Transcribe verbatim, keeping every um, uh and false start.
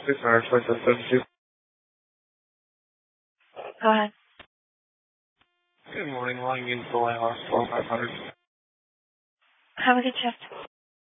six hundred twenty-seven seventy-two. Go ahead. Good morning, Long Union Full A R four five hundred. Have a good shift.